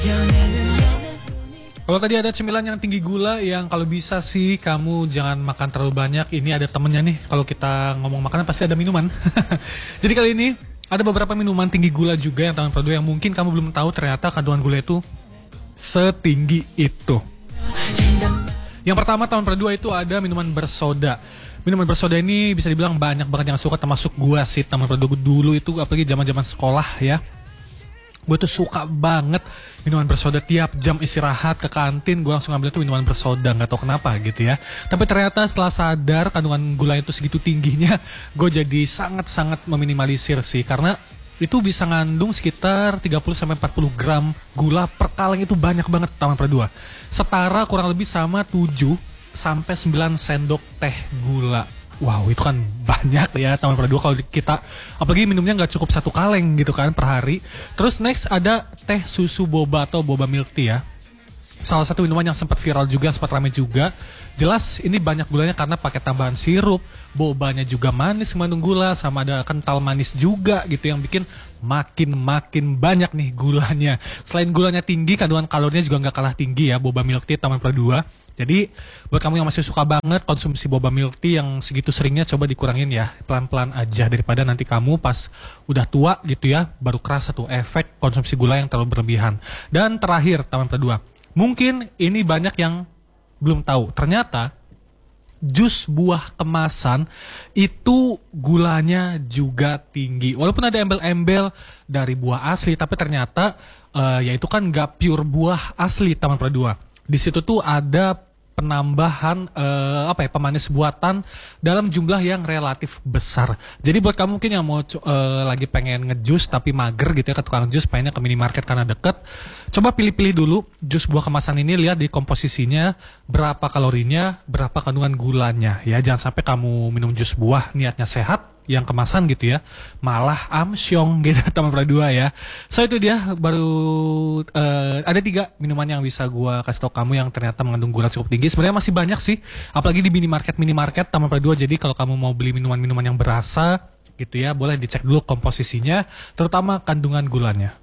Kalau tadi ada cemilan yang tinggi gula yang kalau bisa sih kamu jangan makan terlalu banyak. Ini ada temennya nih, kalau kita ngomong makanan pasti ada minuman. Jadi kali ini ada beberapa minuman tinggi gula juga yang Taman Produk yang mungkin kamu belum tahu ternyata kandungan gula itu setinggi itu. Yang pertama Taman Produk itu ada minuman bersoda. Minuman bersoda ini bisa dibilang banyak banget yang suka, termasuk gua sih. Taman Produk dulu itu apalagi zaman-zaman sekolah ya. Gue tuh suka banget minuman bersoda. Tiap jam istirahat ke kantin gue langsung ambil tuh minuman bersoda, nggak tahu kenapa gitu ya. Tapi ternyata setelah sadar kandungan gula itu segitu tingginya, gue jadi sangat-sangat meminimalisir sih, karena itu bisa ngandung sekitar 30-40 gram gula per kaleng. Itu banyak banget Taman Produk. Setara kurang lebih sama 7-9 sendok teh gula. Wow, itu kan banyak ya Taman Produk kalau kita, apalagi minumnya nggak cukup 1 kaleng gitu kan per hari. Terus next ada teh susu boba atau boba milk tea ya. Salah satu minuman yang sempat viral juga, sempat ramai juga. Jelas ini banyak gulanya karena pakai tambahan sirup. Bobanya juga manis, mengandung gula, sama ada kental manis juga gitu yang bikin makin banyak nih gulanya. Selain gulanya tinggi, kandungan kalorinya juga nggak kalah tinggi ya boba milk tea Taman Produk. Jadi buat kamu yang masih suka banget konsumsi boba milk tea yang segitu seringnya, coba dikurangin ya, pelan-pelan aja, daripada nanti kamu pas udah tua gitu ya baru kerasa tuh efek konsumsi gula yang terlalu berlebihan. Dan terakhir Taman Produk, mungkin ini banyak yang belum tahu, ternyata jus buah kemasan itu gulanya juga tinggi. Walaupun ada embel-embel dari buah asli, tapi ternyata ya itu kan nggak pure buah asli Taman Produk. Di situ tuh ada penambahan pemanis buatan dalam jumlah yang relatif besar. Jadi buat kamu mungkin yang mau lagi pengen ngejus tapi mager gitu ya ke tukang jus, pengennya ke minimarket karena deket, coba pilih-pilih dulu jus buah kemasan ini, lihat di komposisinya berapa kalorinya, berapa kandungan gulanya ya. Jangan sampai kamu minum jus buah niatnya sehat, yang kemasan gitu ya malah amsyong gitu Taman Produk ya. So itu dia baru ada 3 minuman yang bisa gua kasih tau kamu yang ternyata mengandung gula cukup tinggi. Sebenarnya masih banyak sih, apalagi di minimarket Taman Produk. Jadi kalau kamu mau beli minuman-minuman yang berasa gitu ya, boleh dicek dulu komposisinya, terutama kandungan gulanya.